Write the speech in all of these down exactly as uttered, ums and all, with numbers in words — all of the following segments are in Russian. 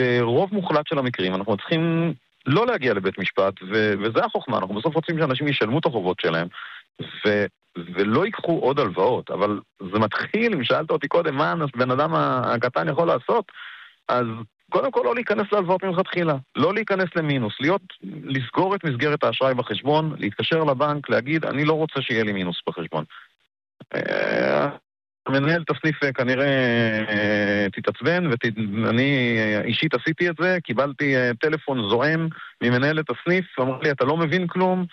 ברוב מוחלט של המקרים אנחנו צריכים לא להגיע לבית משפט, ו- וזה החוכמה, אנחנו בסוף רוצים שאנשים ישלמו את החובות שלהם, ו- ולא ייקחו עוד הלוואות, אבל זה מתחיל, אם שאלת אותי קודם, מה בן אדם הקטן יכול לעשות, אז קודם כל לא להיכנס להלוואות מלכתחילה, לא להיכנס למינוס, להיות, לסגור את מסגרת האשראי בחשבון, להתקשר לבנק, להגיד, אני לא רוצה שיהיה לי מינוס בחשבון. המנהל תסניף כנראה תתעצבן, ואני אישית עשיתי את זה, קיבלתי טלפון זועם ממנהלת הסניף, אמר לי, אתה לא מבין כלום,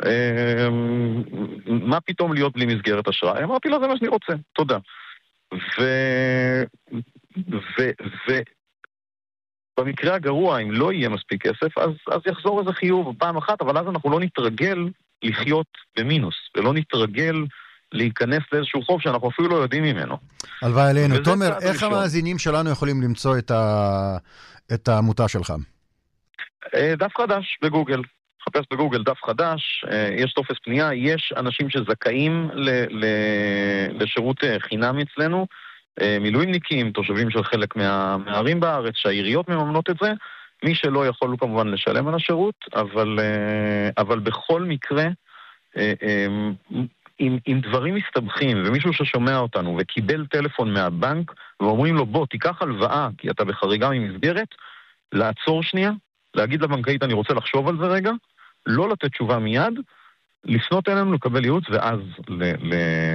מה פתאום להיות בלי מסגרת אשראי? אמרתי לו, זה מה שאני רוצה, תודה. ו... ו... ו... במקרה הגרוע, אם לא יהיה מספיק כסף, אז, אז יחזור איזה חיוב פעם אחת, אבל אז אנחנו לא נתרגל לחיות במינוס, ולא נתרגל להיכנס לאיזשהו חוב שאנחנו אפילו לא יודעים ממנו. הלוואי עלינו. תומר, איך המאזינים שלנו יכולים למצוא את, ה... את העמותה שלך? דף חדש בגוגל. חפש בגוגל דף חדש, יש טופס פנייה, יש אנשים שזכאים ל... ל... לשירות חינם אצלנו, מילואימניקים, תושבים של חלק מה... מהערים בארץ, שהעיריות מממנות את זה, מי שלא יכול כמובן לשלם על השירות, אבל, אבל בכל מקרה, אם, אם דברים מסתבכים, ומישהו ששומע אותנו וקיבל טלפון מהבנק, ואומרים לו, בוא, תיקח הלוואה, כי אתה בחריגה ממסגרת, לעצור שנייה, להגיד לבנקאית, אני רוצה לחשוב על זה רגע, לא לתת תשובה מיד, לפנות אלינו, לקבל ייעוץ, ואז ל, ל,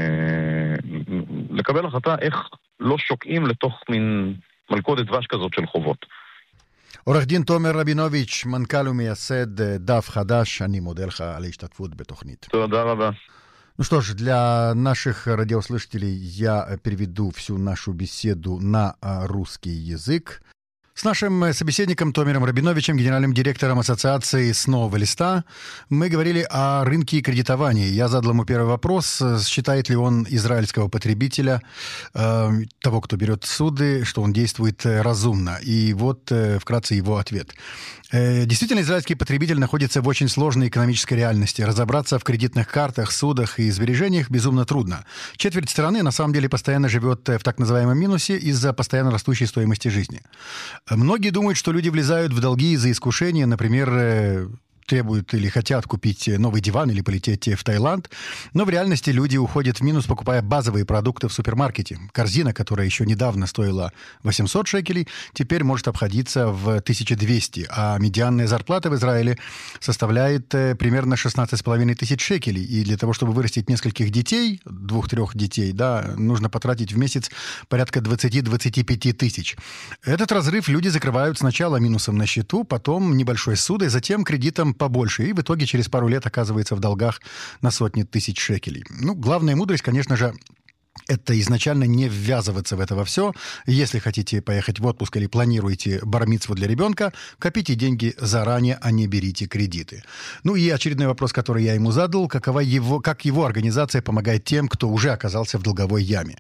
לקבל החלטה איך לא שוקעים לתוך מין מלכודת דבש כזאת של חובות. עורך דין תומר רבינוביץ', מנכ"ל ומייסד דף חדש, אני מודה לך על ההשתתפות בתוכנית. תודה рада. Ну что ж, для наших радиослушателей я переведу всю нашу беседу на русский язык. С нашим собеседником Томером Рабиновичем, генеральным директором ассоциации «С нового листа», мы говорили о рынке кредитования. Я задал ему первый вопрос, считает ли он израильского потребителя, э, того, кто берет суды, что он действует разумно. И вот э, вкратце его ответ. Э, действительно, израильский потребитель находится в очень сложной экономической реальности. Разобраться в кредитных картах, судах и сбережениях безумно трудно. Четверть страны на самом деле постоянно живет в так называемом минусе из-за постоянно растущей стоимости жизни. Многие думают, что люди влезают в долги из-за искушения, например, требуют или хотят купить новый диван или полететь в Таиланд, но в реальности люди уходят в минус, покупая базовые продукты в супермаркете. Корзина, которая еще недавно стоила восемьсот шекелей, теперь может обходиться в тысяча двести, а медианная зарплата в Израиле составляет примерно шестнадцать с половиной тысяч шекелей, и для того, чтобы вырастить нескольких детей, двух-трех детей, да, нужно потратить в месяц порядка двадцать-двадцать пять тысяч. Этот разрыв люди закрывают сначала минусом на счету, потом небольшой ссудой, затем кредитом побольше, и в итоге через пару лет оказывается в долгах на сотни тысяч шекелей. Ну, главная мудрость, конечно же, это изначально не ввязываться в это во все. Если хотите поехать в отпуск или планируете бар-мицву для ребенка, копите деньги заранее, а не берите кредиты. Ну и очередной вопрос, который я ему задал, какова его, как его организация помогает тем, кто уже оказался в долговой яме.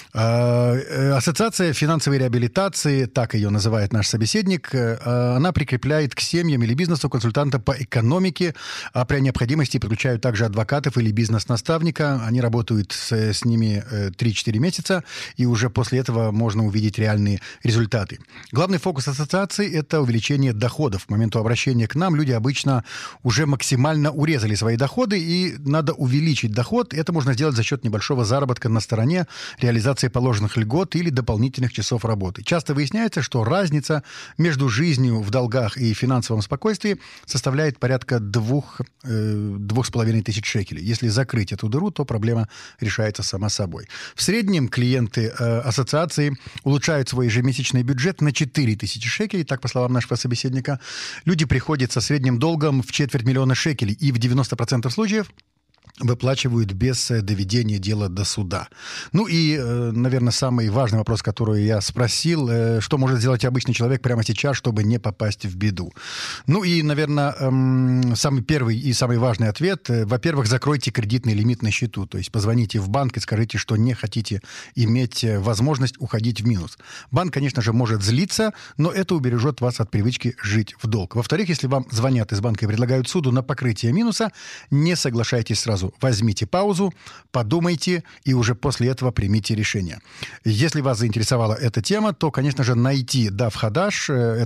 Ассоциация финансовой реабилитации, так ее называет наш собеседник, она прикрепляет к семьям или бизнесу консультанта по экономике, а при необходимости подключают также адвокатов или бизнес-наставника. Они работают с, с ними три-четыре месяца, и уже после этого можно увидеть реальные результаты. Главный фокус ассоциации – это увеличение доходов. К моменту обращения к нам люди обычно уже максимально урезали свои доходы, и надо увеличить доход. Это можно сделать за счет небольшого заработка на стороне, реализации положенных льгот или дополнительных часов работы. Часто выясняется, что разница между жизнью в долгах и финансовом спокойствии составляет порядка двух, э, двух с половиной тысяч шекелей. Если закрыть эту дыру, то проблема решается сама собой. В среднем клиенты э, ассоциации улучшают свой ежемесячный бюджет на четыре тысячи шекелей, так по словам нашего собеседника. Люди приходят со средним долгом в четверть миллиона шекелей и в девяносто процентов случаев выплачивают без доведения дела до суда. Ну и, наверное, самый важный вопрос, который я спросил, что может сделать обычный человек прямо сейчас, чтобы не попасть в беду. Ну и, наверное, самый первый и самый важный ответ. Во-первых, закройте кредитный лимит на счету. То есть позвоните в банк и скажите, что не хотите иметь возможность уходить в минус. Банк, конечно же, может злиться, но это убережет вас от привычки жить в долг. Во-вторых, если вам звонят из банка и предлагают суду на покрытие минуса, не соглашайтесь сразу. Возьмите паузу, подумайте и уже после этого примите решение. Если вас заинтересовала эта тема, то, конечно же, найти дав хадаш, это